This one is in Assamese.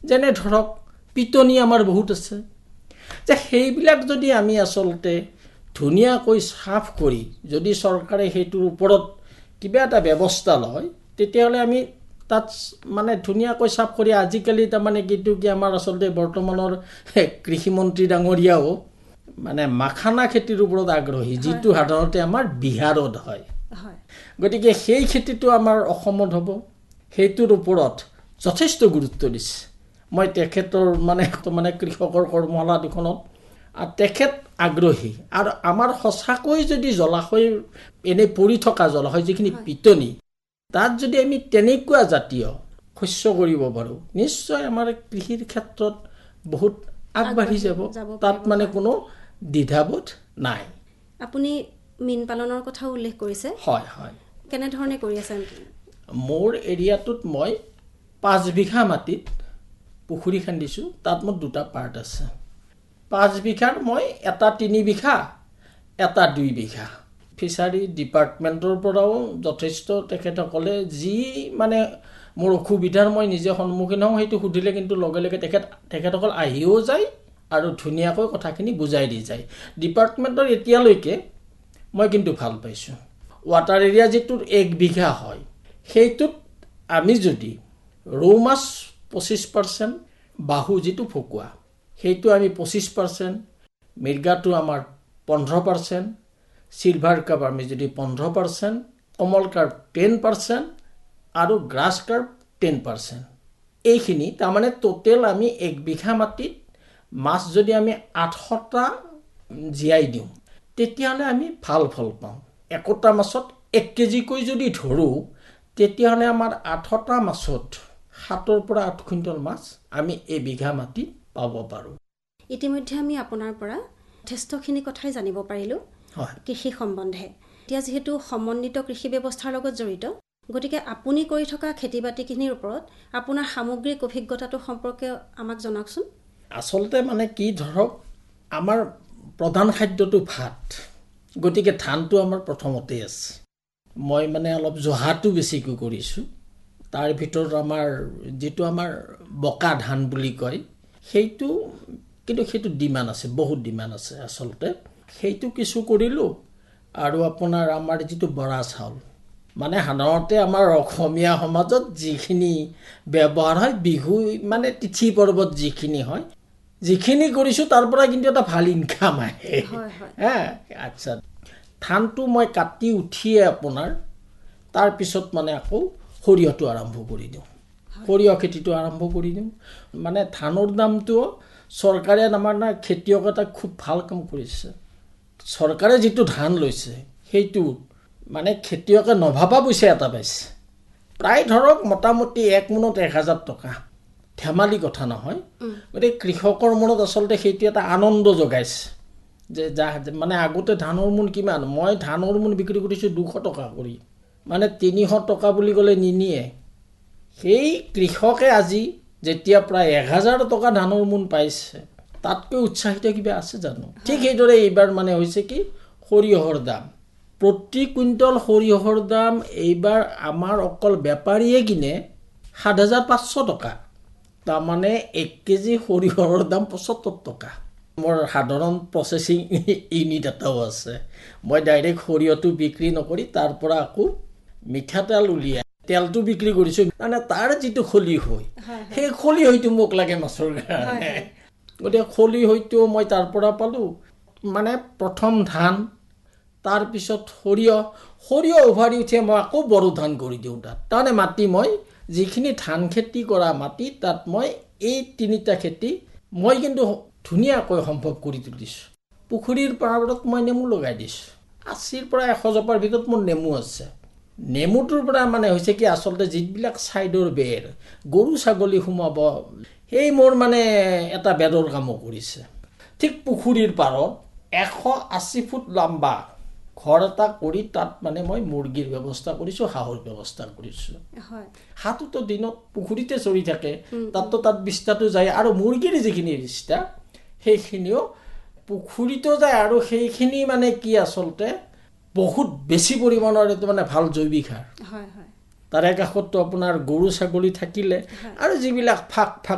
যেনে ধৰক পিটনি আমাৰ বহুত আছে যে সেইবিলাক যদি আমি আচলতে ধুনীয়াকৈ সাফ কৰি যদি চৰকাৰে সেইটোৰ ওপৰত কিবা এটা ব্যৱস্থা লয় তেতিয়াহ'লে আমি তাত মানে ধুনীয়াকৈ সাফ কৰি আজিকালি তাৰমানে কিন্তু কি আমাৰ আচলতে বৰ্তমানৰ কৃষিমন্ত্ৰী ডাঙৰীয়াও মানে মাখানা খেতিৰ ওপৰত আগ্ৰহী যিটো সাধাৰণতে আমাৰ বিহাৰত হয় গতিকে সেই খেতিটো আমাৰ অসমত হ'ব সেইটোৰ ওপৰত যথেষ্ট গুৰুত্ব দিছে মই তেখেতৰ মানে কৃষকৰ কৰ্মশালা দুখনত তেখেত আগ্ৰহী আৰু আমাৰ সঁচাকৈ যদি জলাশয় এনে পৰি থকা জলাশয় যিখিনি পিটনি তাত যদি আমি তেনেকুৱা জাতীয় শস্য কৰিব পাৰোঁ নিশ্চয় আমাৰ কৃষিৰ ক্ষেত্ৰত বহুত আগবাঢ়ি যাব তাত মানে কোনো দ্বিধাবোধ নাই আপুনি মীন পালনৰ কথা উল্লেখ কৰিছে হয় হয় কেনেধৰণে কৰি আছে মোৰ এৰিয়াটোত মই 5 বিঘা মাটিত পুখুৰী খান্দিছোঁ তাত মোৰ দুটা পাৰ্ট আছে 5 বিঘাৰ মই এটা 3 বিঘা এটা 2 বিঘা ফিচাৰী ডিপাৰ্টমেণ্টৰ পৰাও যথেষ্ট তেখেতসকলে যি মানে মোৰ অসুবিধাৰ মই নিজে সন্মুখীন হওঁ সেইটো সুধিলে কিন্তু লগে লগে তেখেতসকল আহিও যায় আৰু ধুনীয়াকৈ কথাখিনি বুজাই দি যায় ডিপাৰ্টমেণ্টৰ এতিয়ালৈকে মই কিন্তু ভাল পাইছোঁ ৱাটাৰ এৰিয়া যিটো 1 বিঘা হয় সেইটোত আমি যদি ৰৌ মাছ 25% বাহু যিটো ফকুৱা সেইটো আমি 25% মিৰ্গাটো আমাৰ 15% সিলভাৰ কাপ আমি যদি 15% কমল কাৰ্প 10% আৰু গ্ৰাছ কাৰ্প 10% এইখিনি তাৰমানে টোটেল আমি 1 বিঘা মাটিত মাছ যদি আমি 800টা জীয়াই দিওঁ তেতিয়াহ'লে আমি ভাল ফল পাওঁ একোটা মাছত 1 কেজিকৈ যদি ধৰোঁ তেতিয়াহ'লে আমাৰ 800টা মাছত 7 পৰা 8 কুইণ্টল মাছ আমি এই বিঘা মাটি পাব পাৰোঁ ইতিমধ্যে আমি আপোনাৰ পৰা যথেষ্টখিনি কথাই জানিব পাৰিলোঁ কৃষি সম্বন্ধে এতিয়া যিহেতু সমন্বিত কৃষি ব্যৱস্থাৰ লগত জড়িত গতিকে আপুনি কৰি থকা খেতি বাতিখিনিৰ ওপৰত আপোনাৰ সামগ্ৰিক অভিজ্ঞতাটো সম্পৰ্কে আমাক জনাওকচোন আচলতে মানে কি ধৰক আমাৰ প্ৰধান খাদ্যটো ভাত গতিকে ধানটো আমাৰ প্ৰথমতে আছে মই মানে অলপ জহাটো বেছিকৈ কৰিছোঁ তাৰ ভিতৰত আমাৰ যিটো আমাৰ বকা ধান বুলি কয় সেইটো কিন্তু সেইটো ডিমাণ্ড আছে বহুত ডিমাণ্ড আছে আচলতে সেইটো কিছু কৰিলোঁ আৰু আপোনাৰ আমাৰ যিটো বৰা চাউল মানে সাধাৰণতে আমাৰ অসমীয়া সমাজত যিখিনি ব্যৱহাৰ হয় বিহু মানে তিথি পৰ্বত যিখিনি হয় যিখিনি কৰিছোঁ তাৰ পৰা কিন্তু এটা ভাল ইনকাম আহে আচ্ছা ধানটো মই কাটি উঠিয়ে আপোনাৰ তাৰপিছত মানে আকৌ সৰিয়হটো আৰম্ভ কৰি দিওঁ সৰিয়হ খেতিটো আৰম্ভ কৰি দিওঁ মানে ধানৰ দামটো চৰকাৰে আমাৰ খেতিয়ক এটা খুব ভাল কাম কৰিছে চৰকাৰে যিটো ধান লৈছে সেইটো মানে খেতিয়কে নভাবা পইচা এটা পাইছে প্ৰায় ধৰক মোটামুটি 1 মোনত 1000 টকা ধেমালি কথা নহয় গতিকে কৃষকৰ মনত আচলতে সেইটো এটা আনন্দ যোগাইছে যে মানে আগতে ধানৰ মোন কিমান মই ধানৰ মোন বিক্ৰী কৰিছোঁ 200 টকা কৰি মানে 300 টকা বুলি ক'লে নিনিয়ে সেই কৃষকে আজি যেতিয়া প্ৰায় 1000 টকা ধানৰ মোন পাইছে তাতকৈ উৎসাহিত কিবা আছে জানো ঠিক সেইদৰে এইবাৰ মানে হৈছে কি সৰিয়হৰ দাম প্ৰতি কুইণ্টল সৰিয়হৰ দাম এইবাৰ আমাৰ অকল বেপাৰীয়ে কিনে 7500 টকা তাৰমানে 1 কেজি সৰিয়হৰ দাম 75 টকা মোৰ সাধাৰণ প্ৰচেছিং ইউনিট এটাও আছে মই ডাইৰেক্ট সৰিয়হটো বিক্ৰী নকৰি তাৰ পৰা আকৌ মিঠাতেল উলিয়াই তেলটো বিক্ৰী কৰিছোঁ মানে তাৰ যিটো খলি হয় সেই খলি হয়তো মোক লাগে মাছৰ কাৰণে গতিকে খলি হয়তো মই তাৰ পৰা পালোঁ মানে প্ৰথম ধান তাৰপিছত সৰিয়হ উভাৰি উঠে মই আকৌ বড়ো ধান কৰি দিওঁ তাত তাৰমানে মাটি মই যিখিনি ধান খেতি কৰা মাটি তাত মই এই 3টা খেতি মই কিন্তু ধুনীয়াকৈ সম্ভৱ কৰি তুলিছোঁ পুখুৰীৰ পাৰত মই নেমু লগাই দিছোঁ 80 পৰা 100 জোপাৰ ভিতৰত মোৰ নেমু আছে নেমুটোৰ পৰা মানে হৈছে কি আচলতে যিবিলাক ছাইডৰ বেৰ গৰু ছাগলী সোমাব সেই মোৰ মানে এটা বেৰৰ কামো কৰিছে ঠিক পুখুৰীৰ পাৰত 180 ফুট লম্বা ঘৰ এটা কৰি তাত মানে মই মুৰ্গীৰ ব্যৱস্থা কৰিছোঁ হাঁহৰ ব্যৱস্থা কৰিছোঁ হাঁহটো দিনত পুখুৰীতে চৰি থাকে তাত বিস্তাটো যায় আৰু মুৰ্গীৰ যিখিনি বিস্তা সেইখিনিও পুখুৰীতো যায় আৰু সেইখিনি মানে কি আচলতে বহুত বেছি পৰিমাণৰ এইটো মানে ভাল জৈৱিক সাৰ তাৰে কাষততো আপোনাৰ গৰু ছাগলী থাকিলে আৰু যিবিলাক ফাক